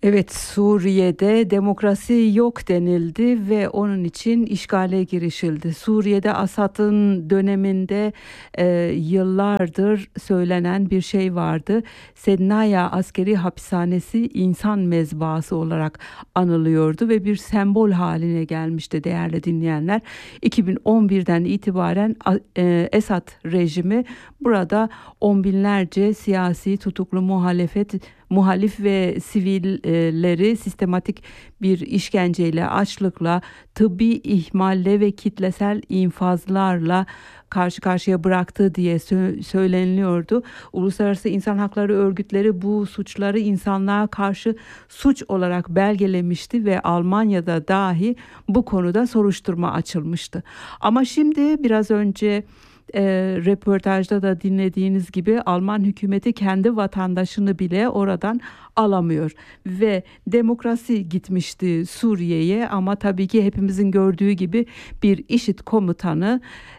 Evet, Suriye'de demokrasi yok denildi ve onun için işgale girişildi. Suriye'de Asad'ın döneminde yıllardır söylenen bir şey vardı. Sednaya askeri hapishanesi insan mezbahası olarak anılıyordu ve bir sembol haline gelmişti değerli dinleyenler. 2011'den itibaren Esad rejimi burada on binlerce siyasi tutuklu muhalif ve sivilleri sistematik bir işkenceyle, açlıkla, tıbbi ihmalle ve kitlesel infazlarla karşı karşıya bıraktığı diye söyleniliyordu. Uluslararası İnsan Hakları örgütleri bu suçları insanlığa karşı suç olarak belgelemişti ve Almanya'da dahi bu konuda soruşturma açılmıştı. Ama şimdi biraz önce röportajda da dinlediğiniz gibi Alman hükümeti kendi vatandaşını bile oradan alamıyor ve demokrasi gitmişti Suriye'ye, ama tabii ki hepimizin gördüğü gibi bir IŞİD komutanı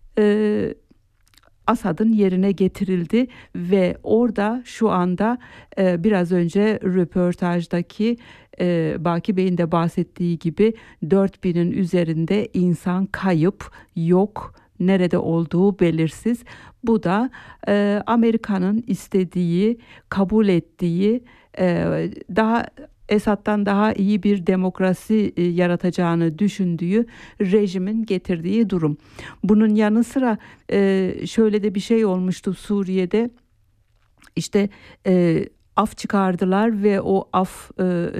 Asad'ın yerine getirildi ve orada şu anda biraz önce röportajdaki Baki Bey'in de bahsettiği gibi 4000'in üzerinde insan kayıp, yok, nerede olduğu belirsiz. Bu da Amerika'nın istediği, kabul ettiği, daha Esad'dan daha iyi bir demokrasi yaratacağını düşündüğü rejimin getirdiği durum. Bunun yanı sıra şöyle de bir şey olmuştu Suriye'de. İşte af çıkardılar ve o af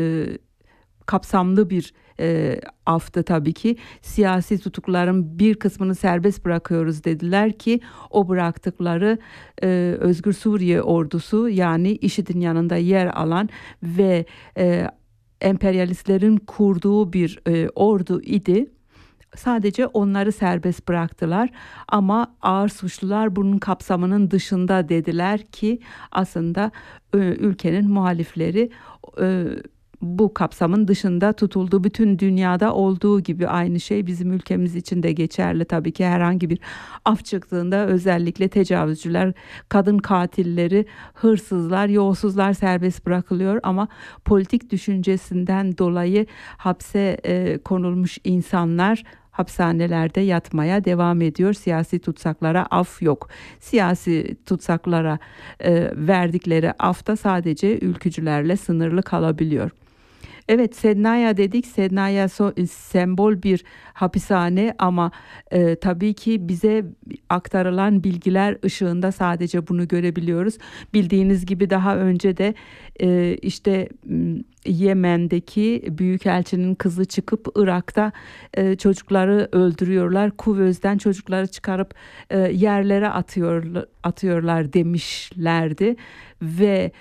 kapsamlı bir aftı tabii ki. Siyasi tutukluların bir kısmını serbest bırakıyoruz dediler ki o bıraktıkları Özgür Suriye ordusu, yani IŞİD'in yanında yer alan ve emperyalistlerin kurduğu bir ordu idi. Sadece onları serbest bıraktılar, ama ağır suçlular bunun kapsamının dışında dediler ki aslında ülkenin muhalifleri bu kapsamın dışında tutuldu. Bütün dünyada olduğu gibi aynı şey bizim ülkemiz için de geçerli. Tabii ki herhangi bir af çıktığında özellikle tecavüzcüler, kadın katilleri, hırsızlar, yolsuzlar serbest bırakılıyor, ama politik düşüncesinden dolayı hapse konulmuş insanlar hapishanelerde yatmaya devam ediyor. Siyasi tutsaklara af yok. Siyasi tutsaklara verdikleri af da sadece ülkücülerle sınırlı kalabiliyor. Evet, Sednaya dedik. Sednaya sembol bir hapishane, ama tabii ki bize aktarılan bilgiler ışığında sadece bunu görebiliyoruz. Bildiğiniz gibi daha önce de işte Yemen'deki büyükelçinin kızı çıkıp Irak'ta çocukları öldürüyorlar. Kuvöz'den çocukları çıkarıp yerlere atıyorlar demişlerdi ve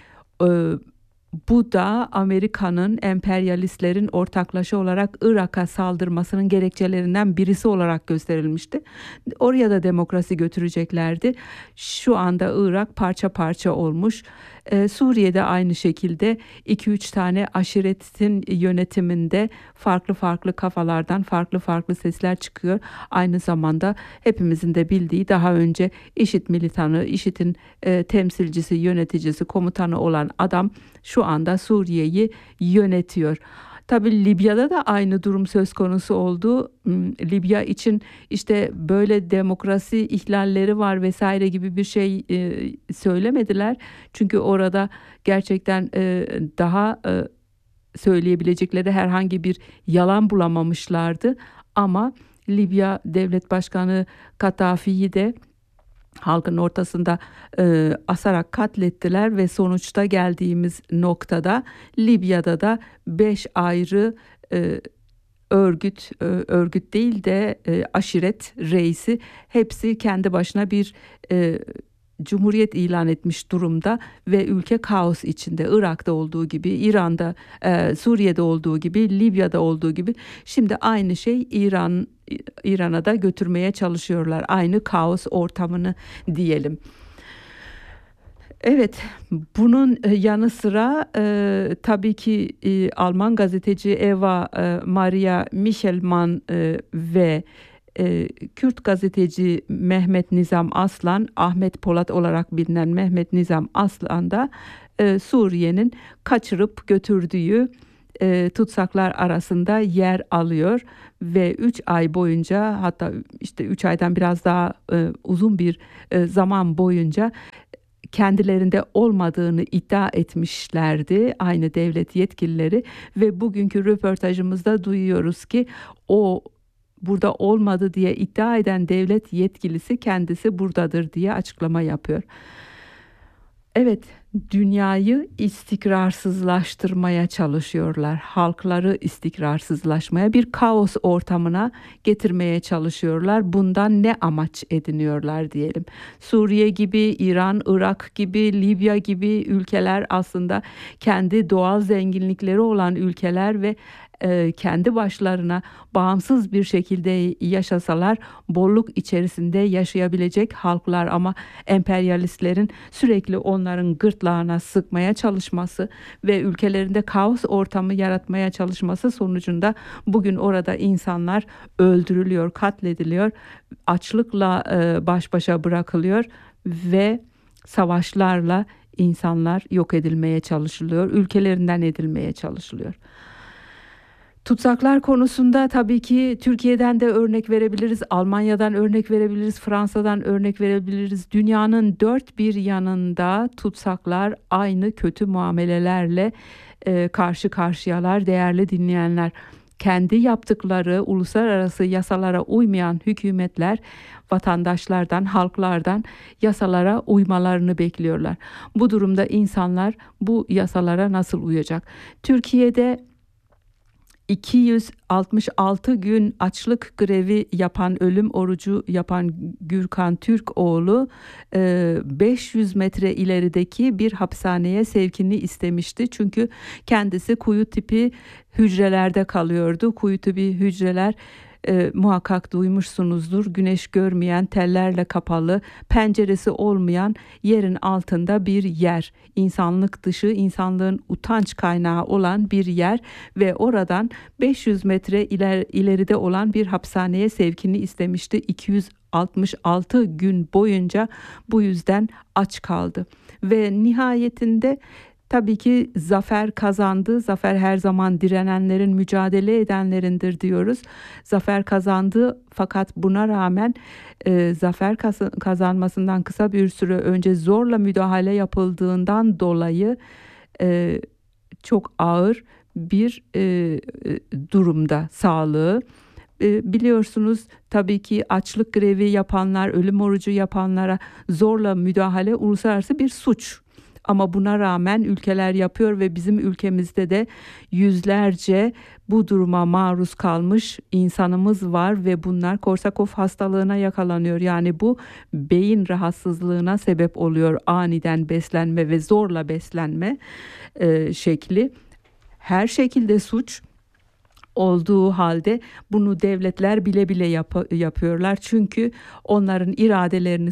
bu da Amerika'nın emperyalistlerin ortaklaşa olarak Irak'a saldırmasının gerekçelerinden birisi olarak gösterilmişti. Oraya da demokrasi götüreceklerdi. Şu anda Irak parça parça olmuş. Suriye'de aynı şekilde 2-3 tane aşiretin yönetiminde farklı farklı kafalardan farklı farklı sesler çıkıyor. Aynı zamanda hepimizin de bildiği, daha önce IŞİD militanı, IŞİD'in temsilcisi, yöneticisi, komutanı olan adam şu anda Suriye'yi yönetiyor. Tabii Libya'da da aynı durum söz konusu oldu. Libya için işte böyle demokrasi ihlalleri var vesaire gibi bir şey söylemediler. Çünkü orada gerçekten daha söyleyebilecekleri herhangi bir yalan bulamamışlardı. Ama Libya Devlet Başkanı Kaddafi'yi de halkın ortasında asarak katlettiler ve sonuçta geldiğimiz noktada Libya'da da 5 ayrı örgüt değil de aşiret reisi, hepsi kendi başına bir cumhuriyet ilan etmiş durumda ve ülke kaos içinde. Irak'ta olduğu gibi, İran'da, Suriye'de olduğu gibi, Libya'da olduğu gibi şimdi aynı şey İran'a da götürmeye çalışıyorlar. Aynı kaos ortamını diyelim. Evet, bunun yanı sıra tabii ki Alman gazeteci Eva Maria Michelman ve Kürt gazeteci Mehmet Nizam Aslan, Ahmet Polat olarak bilinen Mehmet Nizam Aslan da Suriye'nin kaçırıp götürdüğü tutsaklar arasında yer alıyor ve 3 ay boyunca, hatta işte 3 aydan biraz daha uzun bir zaman boyunca kendilerinde olmadığını iddia etmişlerdi aynı devlet yetkilileri ve bugünkü röportajımızda duyuyoruz ki o burada olmadı diye iddia eden devlet yetkilisi kendisi buradadır diye açıklama yapıyor. Evet, dünyayı istikrarsızlaştırmaya çalışıyorlar. Halkları istikrarsızlaşmaya, bir kaos ortamına getirmeye çalışıyorlar. Bundan ne amaç ediniyorlar diyelim. Suriye gibi, İran, Irak gibi, Libya gibi ülkeler aslında kendi doğal zenginlikleri olan ülkeler ve kendi başlarına bağımsız bir şekilde yaşasalar bolluk içerisinde yaşayabilecek halklar, ama emperyalistlerin sürekli onların gırtlağına sıkmaya çalışması ve ülkelerinde kaos ortamı yaratmaya çalışması sonucunda bugün orada insanlar öldürülüyor, katlediliyor, açlıkla baş başa bırakılıyor ve savaşlarla insanlar yok edilmeye çalışılıyor, ülkelerinden edilmeye çalışılıyor. Tutsaklar konusunda tabii ki Türkiye'den de örnek verebiliriz, Almanya'dan örnek verebiliriz, Fransa'dan örnek verebiliriz. Dünyanın dört bir yanında tutsaklar aynı kötü muamelelerle karşı karşıyalar değerli dinleyenler. Kendi yaptıkları uluslararası yasalara uymayan hükümetler vatandaşlardan, halklardan yasalara uymalarını bekliyorlar. Bu durumda insanlar bu yasalara nasıl uyacak? Türkiye'de 266 gün açlık grevi yapan, ölüm orucu yapan Gürkan Türkoğlu 500 metre ilerideki bir hapishaneye sevkini istemişti. Çünkü kendisi kuyu tipi hücrelerde kalıyordu. Kuyu tipi hücreler muhakkak duymuşsunuzdur. Güneş görmeyen, tellerle kapalı, penceresi olmayan yerin altında bir yer. İnsanlık dışı, insanlığın utanç kaynağı olan bir yer ve oradan 500 metre ileride olan bir hapishaneye sevkini istemişti. 266 gün boyunca bu yüzden aç kaldı ve nihayetinde tabii ki zafer kazandı. Zafer her zaman direnenlerin, mücadele edenlerindir diyoruz. Zafer kazandı, fakat buna rağmen zafer kazanmasından kısa bir süre önce zorla müdahale yapıldığından dolayı çok ağır bir durumda sağlığı. Biliyorsunuz tabii ki açlık grevi yapanlar, ölüm orucu yapanlara zorla müdahale uluslararası bir suç. Ama buna rağmen ülkeler yapıyor ve bizim ülkemizde de yüzlerce bu duruma maruz kalmış insanımız var ve bunlar Korsakoff hastalığına yakalanıyor. Yani bu beyin rahatsızlığına sebep oluyor, aniden beslenme ve zorla beslenme şekli. Her şekilde suç olduğu halde bunu devletler bile bile yapıyorlar. Çünkü onların iradelerini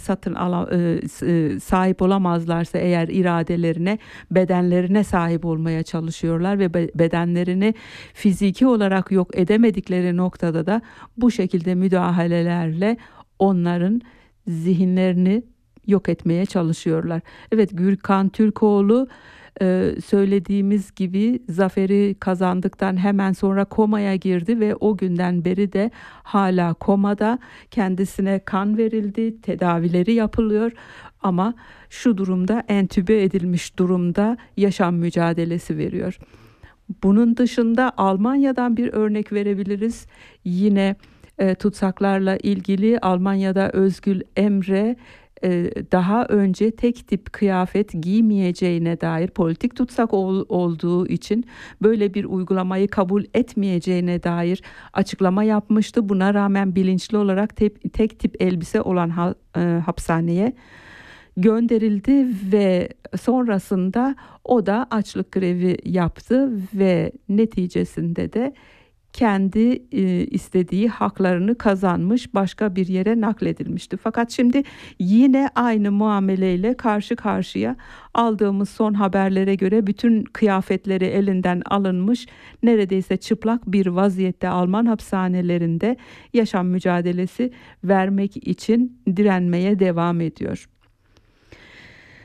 sahip olamazlarsa eğer iradelerine, bedenlerine sahip olmaya çalışıyorlar ve bedenlerini fiziki olarak yok edemedikleri noktada da bu şekilde müdahalelerle onların zihinlerini yok etmeye çalışıyorlar. Evet, Gürkan Türkoğlu söylediğimiz gibi zaferi kazandıktan hemen sonra komaya girdi ve o günden beri de hala komada. Kendisine kan verildi, tedavileri yapılıyor ama şu durumda entübe edilmiş durumda yaşam mücadelesi veriyor. Bunun dışında Almanya'dan bir örnek verebiliriz. Yine tutsaklarla ilgili Almanya'da Özgül Emre daha önce tek tip kıyafet giymeyeceğine dair, politik tutsak olduğu için böyle bir uygulamayı kabul etmeyeceğine dair açıklama yapmıştı. Buna rağmen bilinçli olarak tek tip elbise olan hapishaneye gönderildi ve sonrasında o da açlık grevi yaptı ve neticesinde de kendi istediği haklarını kazanmış, başka bir yere nakledilmişti. Fakat şimdi yine aynı muameleyle karşı karşıya. Aldığımız son haberlere göre bütün kıyafetleri elinden alınmış, neredeyse çıplak bir vaziyette Alman hapishanelerinde yaşam mücadelesi vermek için direnmeye devam ediyor.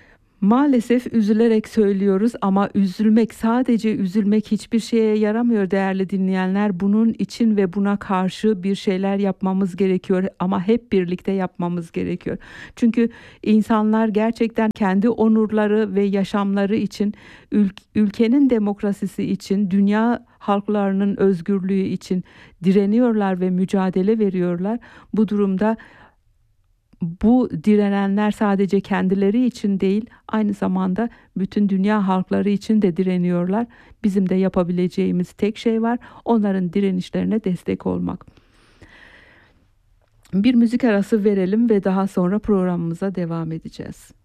Maalesef üzülerek söylüyoruz ama üzülmek, sadece üzülmek hiçbir şeye yaramıyor değerli dinleyenler. Bunun için ve buna karşı bir şeyler yapmamız gerekiyor ama hep birlikte yapmamız gerekiyor. Çünkü insanlar gerçekten kendi onurları ve yaşamları için, ülkenin demokrasisi için, dünya halklarının özgürlüğü için direniyorlar ve mücadele veriyorlar. Bu durumda bu direnenler sadece kendileri için değil, aynı zamanda bütün dünya halkları için de direniyorlar. Bizim de yapabileceğimiz tek şey var, onların direnişlerine destek olmak. Bir müzik arası verelim ve daha sonra programımıza devam edeceğiz.